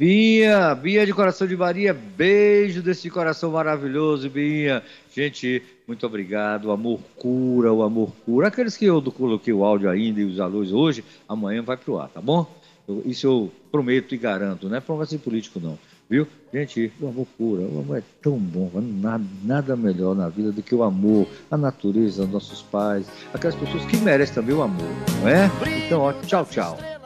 Binha de Coração de Maria, beijo desse coração maravilhoso, Binha. Gente, muito obrigado. O amor cura, o amor cura. Aqueles que eu coloquei o áudio ainda e os alôs hoje, amanhã vai pro ar, tá bom? Isso eu prometo e garanto, não é promessa de político, não. Viu? Gente, o amor cura, o amor é tão bom, nada melhor na vida do que o amor, a natureza, nossos pais, aquelas pessoas que merecem também o amor, não é? Então, ó, tchau, tchau.